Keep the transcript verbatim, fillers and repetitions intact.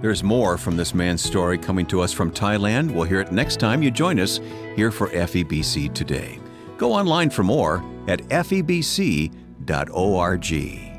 There's more from this man's story coming to us from Thailand. We'll hear it next time you join us here for F E B C Today. Go online for more at F E B C dot org.